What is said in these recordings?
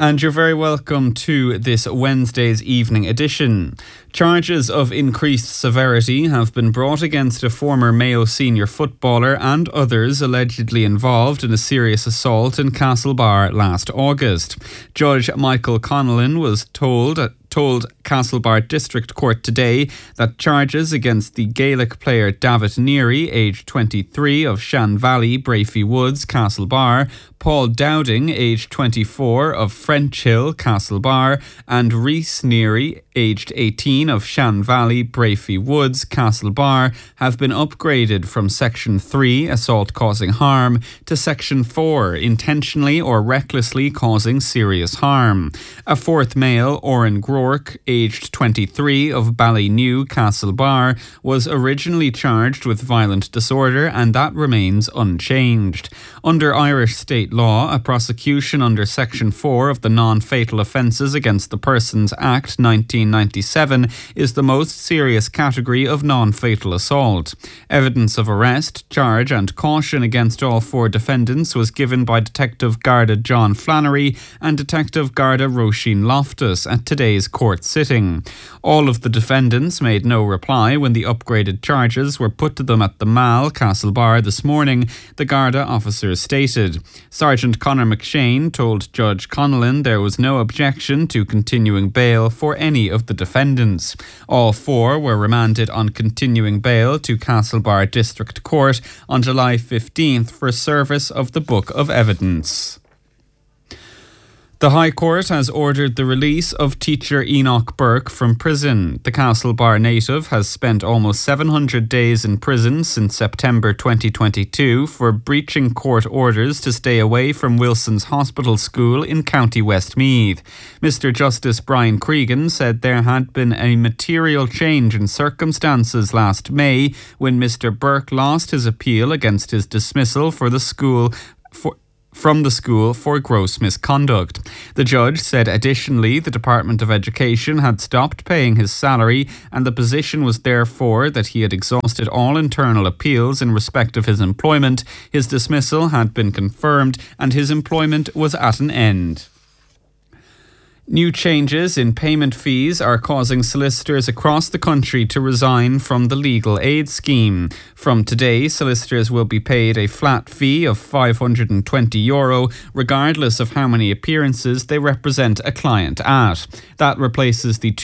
And you're very welcome to this Wednesday's evening edition. Charges of increased severity have been brought against a former Mayo senior footballer and others allegedly involved in a serious assault in Castlebar last August. Judge Michael Connellan was told Castlebar District Court today that charges against the Gaelic player David Neary, aged 23, of Shan Valley, Brafey Woods, Castlebar, Paul Dowding, aged 24, of French Hill, Castlebar, and Rhys Neary, aged 18, of Shan Valley, Brafey Woods, Castlebar, have been upgraded from Section 3, assault causing harm, to Section 4, intentionally or recklessly causing serious harm. A fourth male, Oren Groark, aged 23, of Ballynew, Castlebar, was originally charged with violent disorder, and that remains unchanged. Under Irish state law, a prosecution under Section 4 of the Non-Fatal Offences Against the Persons Act 1997 is the most serious category of non-fatal assault. Evidence of arrest, charge and caution against all four defendants was given by Detective Garda John Flannery and Detective Garda Roisin Loftus at today's court sitting. All of the defendants made no reply when the upgraded charges were put to them at the Mall, Castlebar, this morning, the Garda officers stated. Sergeant Conor McShane told Judge Connellan there was no objection to continuing bail for any of the defendants. All four were remanded on continuing bail to Castlebar District Court on July 15th for service of the Book of Evidence. The High Court has ordered the release of teacher Enoch Burke from prison. The Castlebar native has spent almost 700 days in prison since September 2022 for breaching court orders to stay away from Wilson's Hospital School in County Westmeath. Mr. Justice Brian Cregan said there had been a material change in circumstances last May when Mr. Burke lost his appeal against his dismissal from the school for gross misconduct. The judge said additionally the Department of Education had stopped paying his salary and the position was therefore that he had exhausted all internal appeals in respect of his employment, his dismissal had been confirmed and his employment was at an end. New changes in payment fees are causing solicitors across the country to resign from the legal aid scheme. From today, solicitors will be paid a flat fee of €520, regardless of how many appearances they represent a client at. That replaces the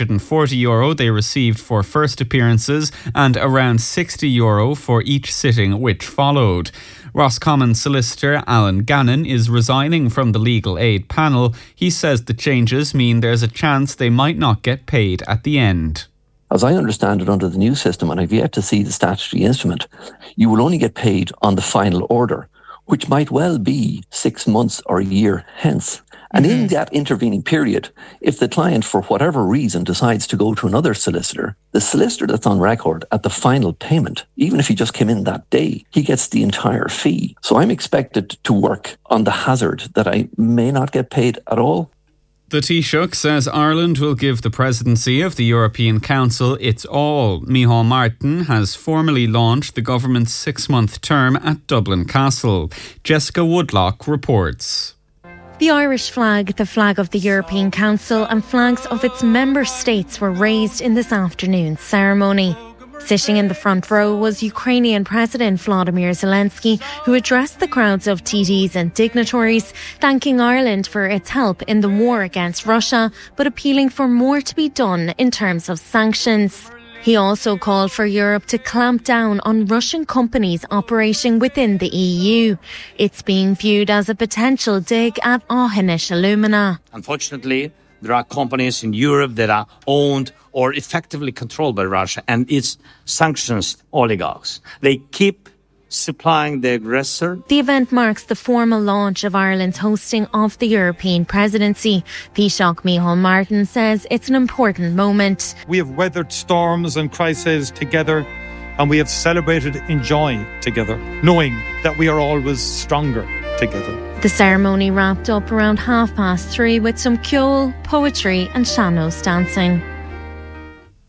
€240 they received for first appearances and around €60 for each sitting which followed. Roscommon solicitor Alan Gannon is resigning from the legal aid panel. He says the changes mean there's a chance they might not get paid at the end. As I understand it under the new system, and I've yet to see the statutory instrument, you will only get paid on the final order, which might well be 6 months or a year hence. And in that intervening period, if the client, for whatever reason, decides to go to another solicitor, the solicitor that's on record at the final payment, even if he just came in that day, he gets the entire fee. So I'm expected to work on the hazard that I may not get paid at all. The Taoiseach says Ireland will give the presidency of the European Council its all. Micheál Martin has formally launched the government's 6-month term at Dublin Castle. Jessica Woodlock reports. The Irish flag, the flag of the European Council and flags of its member states were raised in this afternoon's ceremony. Sitting in the front row was Ukrainian President Volodymyr Zelensky, who addressed the crowds of TDs and dignitaries, thanking Ireland for its help in the war against Russia, but appealing for more to be done in terms of sanctions. He also called for Europe to clamp down on Russian companies operating within the EU. It's being viewed as a potential dig at Aughinish Alumina. Unfortunately, there are companies in Europe that are owned or effectively controlled by Russia and its sanctions oligarchs. They keep supplying the aggressor. The event marks the formal launch of Ireland's hosting of the European presidency. Taoiseach Micheál Martin says it's an important moment. We have weathered storms and crises together, and we have celebrated in joy together, knowing that we are always stronger together. The ceremony wrapped up around 3:30 with some ceol, poetry and sean-nós dancing.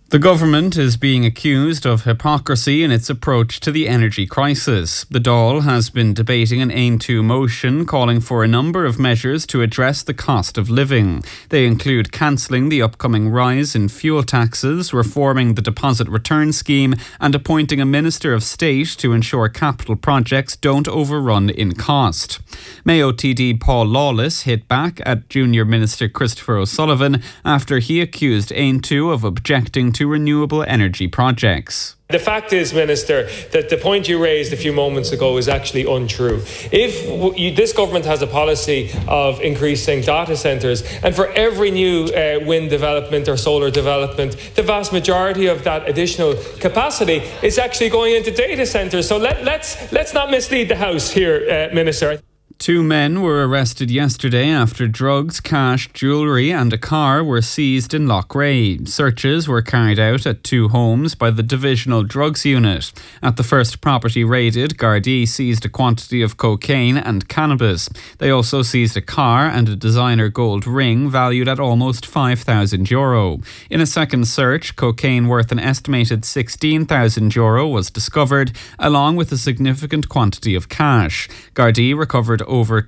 The government is being accused of hypocrisy in its approach to the energy crisis. The Dáil has been debating an Ain 2 motion calling for a number of measures to address the cost of living. They include cancelling the upcoming rise in fuel taxes, reforming the deposit return scheme, and appointing a Minister of State to ensure capital projects don't overrun in cost. Mayo TD Paul Lawless hit back at Junior Minister Christopher O'Sullivan after he accused Ain 2 of objecting to renewable energy projects. The fact is, Minister, that the point you raised a few moments ago is actually untrue. If this government has a policy of increasing data centres, and for every new wind development or solar development, the vast majority of that additional capacity is actually going into data centres. So let's not mislead the House here, Minister. 2 men were arrested yesterday after drugs, cash, jewellery and a car were seized in Loughrea. Searches were carried out at 2 homes by the Divisional Drugs Unit. At the first property raided, Gardaí seized a quantity of cocaine and cannabis. They also seized a car and a designer gold ring valued at almost €5,000. In a second search, cocaine worth an estimated €16,000 was discovered, along with a significant quantity of cash. Gardaí recovered over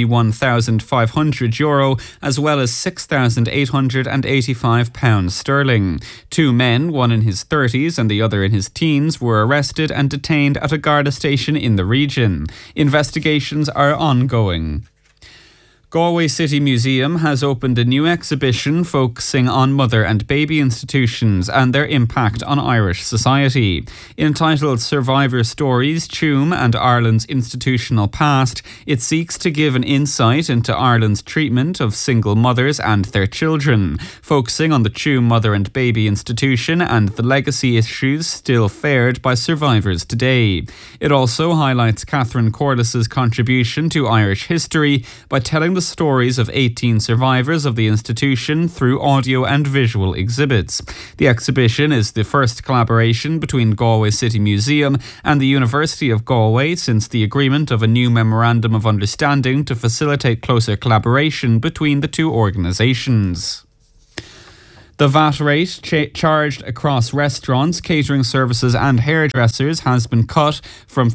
€21,500 as well as £6,885 sterling. 2 men, one in his 30s and the other in his teens, were arrested and detained at a Garda station in the region. Investigations are ongoing. Galway City Museum has opened a new exhibition focusing on mother and baby institutions and their impact on Irish society. Entitled Survivor Stories, Tuam and Ireland's Institutional Past, it seeks to give an insight into Ireland's treatment of single mothers and their children, focusing on the Tuam Mother and Baby Institution and the legacy issues still fared by survivors today. It also highlights Catherine Corliss's contribution to Irish history by telling the stories of 18 survivors of the institution through audio and visual exhibits. The exhibition is the first collaboration between Galway City Museum and the University of Galway since the agreement of a new Memorandum of Understanding to facilitate closer collaboration between the two organisations. The VAT rate charged across restaurants, catering services and hairdressers has been cut from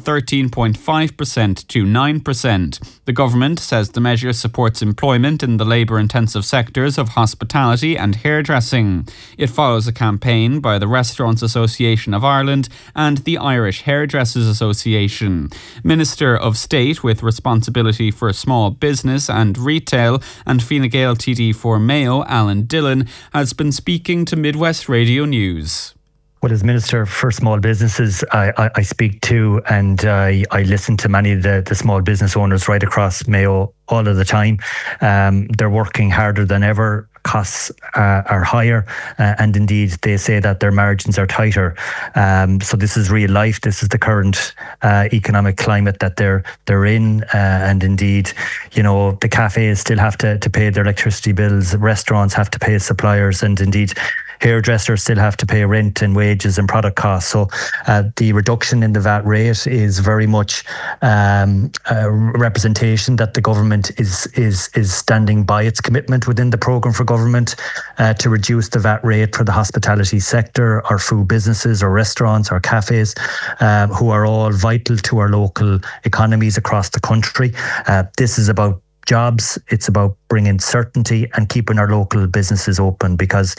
13.5% to 9%. The government says the measure supports employment in the labour-intensive sectors of hospitality and hairdressing. It follows a campaign by the Restaurants Association of Ireland and the Irish Hairdressers Association. Minister of State with responsibility for small business and retail and Fine Gael TD for Mayo, Alan Dillon, has been speaking to Midwest Radio News. Well, as Minister for Small Businesses, I speak to and I listen to many of the small business owners right across Mayo all of the time. They're working harder than ever. Costs are higher and indeed they say that their margins are tighter. So this is real life. This is the current economic climate that they're in, and indeed, you know, the cafes still have to pay their electricity bills, restaurants have to pay suppliers, and indeed hairdressers still have to pay rent and wages and product costs. So the reduction in the VAT rate is very much a representation that the government is standing by its commitment within the programme for government to reduce the VAT rate for the hospitality sector, our food businesses, our restaurants, our cafes, who are all vital to our local economies across the country. This is about jobs. It's about bringing certainty and keeping our local businesses open because,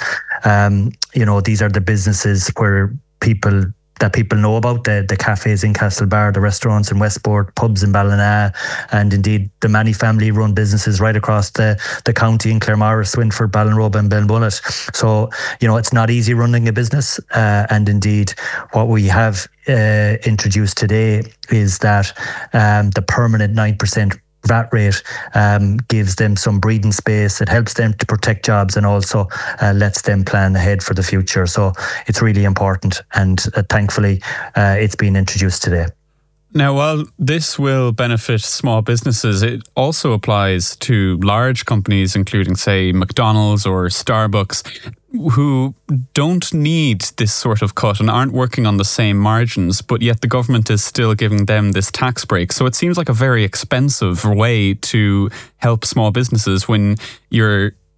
you know, these are the businesses where people know about, the cafes in Castlebar, the restaurants in Westport, pubs in Ballina, and indeed the many family-run businesses right across the county in Claremorris, Swinford, Ballinrobe and Belmullet. So, you know, it's not easy running a business. And indeed, what we have introduced today is that the permanent 9% VAT rate gives them some breathing space. It helps them to protect jobs and also lets them plan ahead for the future. So it's really important, and thankfully it's been introduced today. Now, while this will benefit small businesses, it also applies to large companies, including, say, McDonald's or Starbucks, who don't need this sort of cut and aren't working on the same margins, but yet the government is still giving them this tax break. So it seems like a very expensive way to help small businesses when you're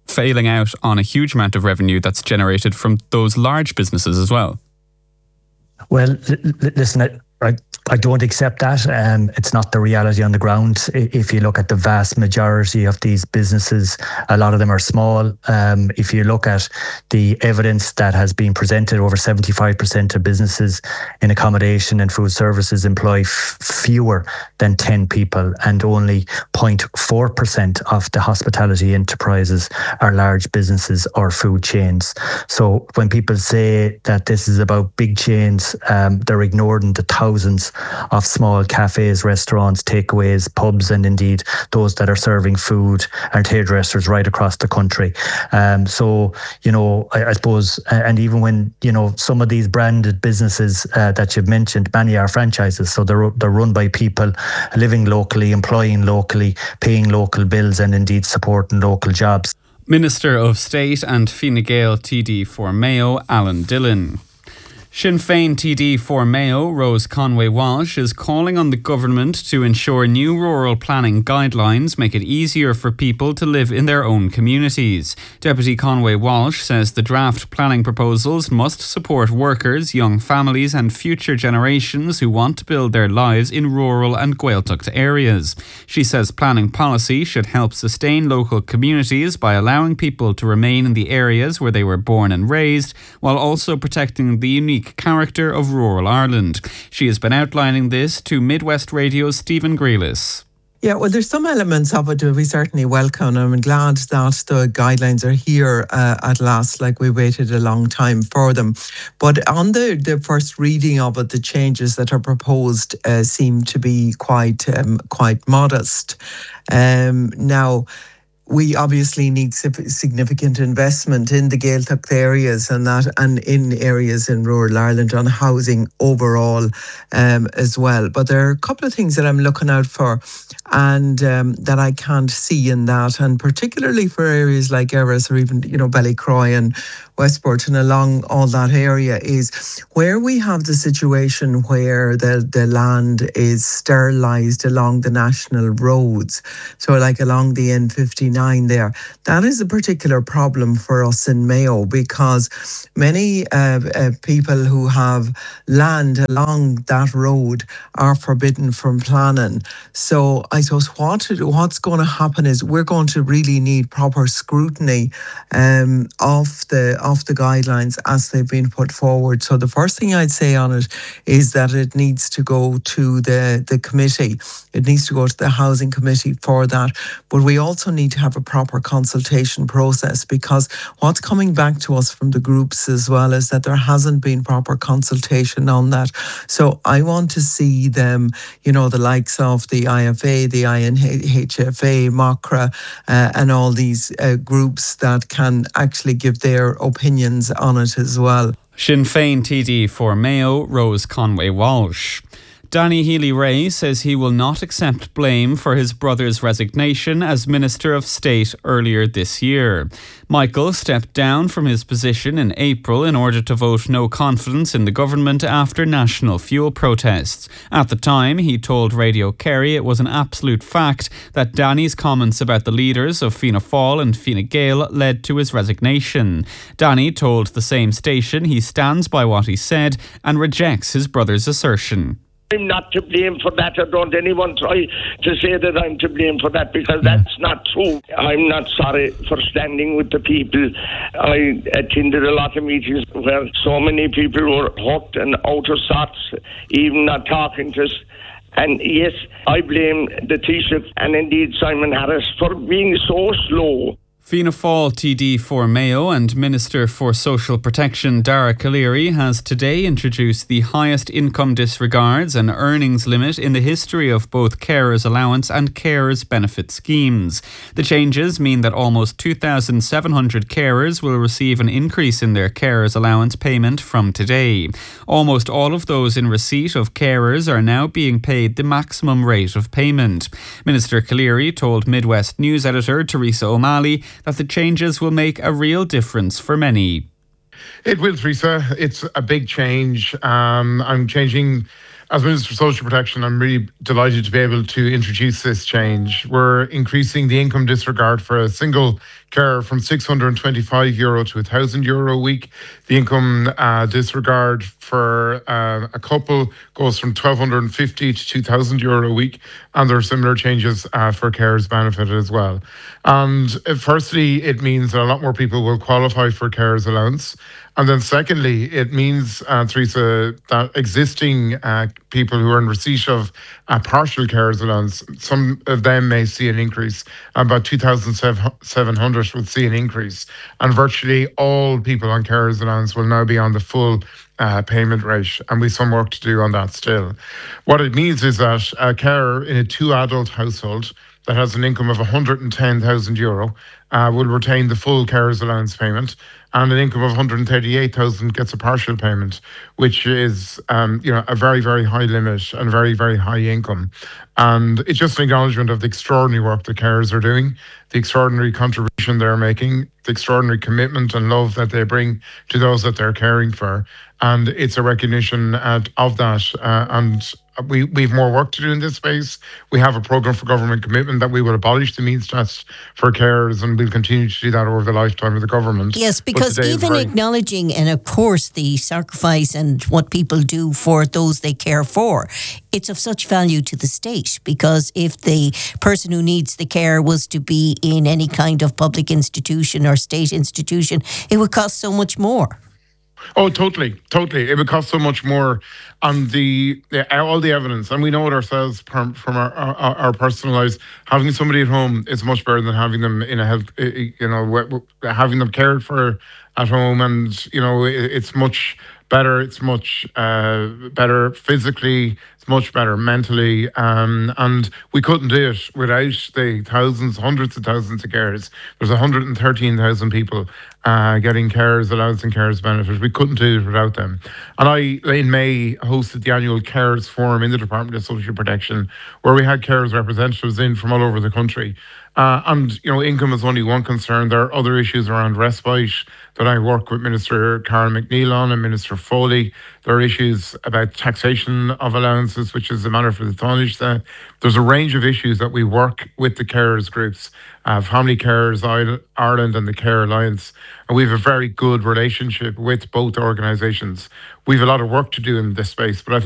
failing out on a huge amount of revenue that's generated from those large businesses as well. Well, listen, I don't accept that. It's not the reality on the ground. If you look at the vast majority of these businesses, a lot of them are small. If you look at the evidence that has been presented, over 75% of businesses in accommodation and food services employ fewer than 10 people, and only 0.4% of the hospitality enterprises are large businesses or food chains. So when people say that this is about big chains, they're ignoring the thousands of small cafes, restaurants, takeaways, pubs, and indeed those that are serving food and hairdressers right across the country. So, I suppose, and even when, some of these branded businesses that you've mentioned, many are franchises. So they're run by people living locally, employing locally, paying local bills, and indeed supporting local jobs. Minister of State and Fine Gael TD for Mayo, Alan Dillon. Sinn Féin TD for Mayo, Rose Conway-Walsh, is calling on the government to ensure new rural planning guidelines make it easier for people to live in their own communities. Deputy Conway-Walsh says the draft planning proposals must support workers, young families and future generations who want to build their lives in rural and Gaeltacht areas. She says planning policy should help sustain local communities by allowing people to remain in the areas where they were born and raised, while also protecting the unique character of rural Ireland. She has been outlining this to Midwest Radio's Stephen Grealis. Yeah, well, there's some elements of it we certainly welcome. I'm glad that the guidelines are here at last, like we waited a long time for them. But on the first reading of it, the changes that are proposed seem to be quite modest. Now, we obviously need significant investment in the Gaeltacht areas and in areas in rural Ireland on housing overall as well. But there are a couple of things that I'm looking out for and that I can't see in that, and particularly for areas like Erris or even Ballycroy and Westport and along all that area, is where we have the situation where the land is sterilised along the national roads, so like along the N59 there. That is a particular problem for us in Mayo, because many people who have land along that road are forbidden from planning. So I suppose what's going to happen is we're going to really need proper scrutiny of the guidelines as they've been put forward. So the first thing I'd say on it is that it needs to go to the committee. It needs to go to the housing committee for that. But we also need to have a proper consultation process, because what's coming back to us from the groups as well is that there hasn't been proper consultation on that. So I want to see them, the likes of the IFA, the INHFA, MOCRA, and all these groups that can actually give their opinions on it as well. Sinn Féin TD for Mayo, Rose Conway-Walsh. Danny Healy-Rae says he will not accept blame for his brother's resignation as Minister of State earlier this year. Michael stepped down from his position in April in order to vote no confidence in the government after national fuel protests. At the time, he told Radio Kerry it was an absolute fact that Danny's comments about the leaders of Fianna Fáil and Fine Gael led to his resignation. Danny told the same station he stands by what he said and rejects his brother's assertion. I'm not to blame for that, or don't anyone try to say that I'm to blame for that, because that's not true. I'm not sorry for standing with the people. I attended a lot of meetings where so many people were hooked and out of sorts, even not talking to us. And yes, I blame the Taoiseach and indeed Simon Harris for being so slow. Fianna Fáil TD for Mayo and Minister for Social Protection Dara Calleary has today introduced the highest income disregards and earnings limit in the history of both carers allowance and carers benefit schemes. The changes mean that almost 2,700 carers will receive an increase in their carers allowance payment from today. Almost all of those in receipt of carers are now being paid the maximum rate of payment. Minister Calleary told Midwest News editor Teresa O'Malley that the changes will make a real difference for many. It will, Teresa. It's a big change. I'm changing As Minister for Social Protection, I'm really delighted to be able to introduce this change. We're increasing the income disregard for a single carer from €625 to €1,000 a week. The income disregard for a couple goes from €1,250 to €2,000 a week, and there are similar changes for carers benefit as well. And firstly, it means that a lot more people will qualify for carers allowance. And then secondly, it means, Teresa, that existing people who are in receipt of a partial carers allowance, some of them may see an increase. About 2,700 will see an increase. And virtually all people on carers allowance will now be on the full payment rate, and we've some work to do on that still. What it means is that a carer in a 2-adult household that has an income of €110,000 will retain the full carers allowance payment, and an income of 138,000 gets a partial payment, which is a very, very high limit and very, very high income. And it's just an acknowledgement of the extraordinary work the carers are doing, the extraordinary contribution they're making, the extraordinary commitment and love that they bring to those that they're caring for. And it's a recognition of that. And we've more work to do in this space. We have a programme for government commitment that we will abolish the means test for carers, and we'll continue to do that over the lifetime of the government. Yes, because even acknowledging, and of course, the sacrifice and what people do for those they care for, it's of such value to the state, because if the person who needs the care was to be in any kind of public institution or state institution, it would cost so much more. Oh, totally. It would cost so much more. And all the evidence, and we know it ourselves from our personal lives, having somebody at home is much better than having them in a health, having them cared for at home. And, it's much better. It's much better physically. It's much better mentally. And we couldn't do it without the thousands, hundreds of thousands of carers. There's 113,000 people getting carers allowance and carers benefit. We couldn't do it without them. And I, in May, hosted the annual Carers Forum in the Department of Social Protection, where we had carers representatives in from all over the country. Income is only one concern. There are other issues around respite that I work with Minister Karen McNeill on and Minister Foley. There are issues about taxation of allowances, which is a matter for the Taoiseach. There's a range of issues that we work with the carers groups, Family Carers Ireland and the Care Alliance. And we have a very good relationship with both organisations. We have a lot of work to do in this space, but I think